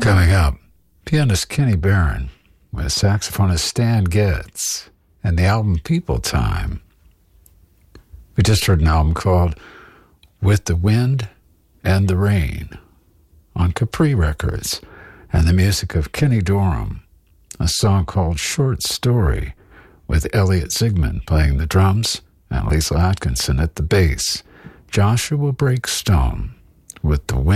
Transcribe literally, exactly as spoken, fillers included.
Coming up, pianist Kenny Barron with saxophonist Stan Getz and the album People Time. We just heard an album called With the Wind and the Rain on Capri Records, and the music of Kenny Dorham, a song called Short Story with Elliot Zigman playing the drums and Lisa Atkinson at the bass. Joshua Breakstone with the Wind